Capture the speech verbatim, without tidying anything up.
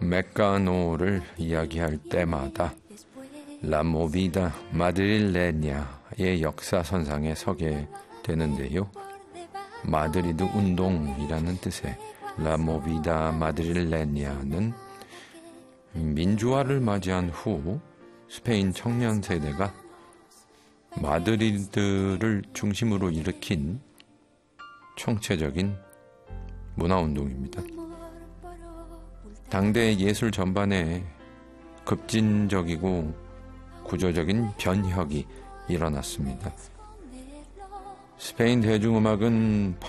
메카노를 이야기할 때마다 라 모비다 마드릴레냐의 역사선상에 서게 되는데요. 마드리드 운동이라는 뜻의 라 모비다 마드릴레냐는 민주화를 맞이한 후 스페인 청년 세대가 마드리드를 중심으로 일으킨 총체적인 문화운동입니다. 당대 예술 전반에 급진적이고 구조적인 변혁이 일어났습니다. 스페인 대중음악은